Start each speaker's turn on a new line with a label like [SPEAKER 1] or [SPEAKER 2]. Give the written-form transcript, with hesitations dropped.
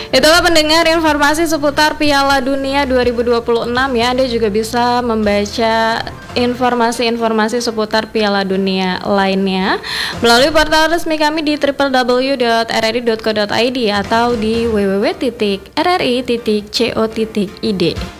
[SPEAKER 1] Itulah pendengar informasi seputar Piala Dunia 2026 ya. Anda juga bisa membaca informasi-informasi seputar Piala Dunia lainnya melalui portal resmi kami di www.rri.co.id atau di www.rri.co.id.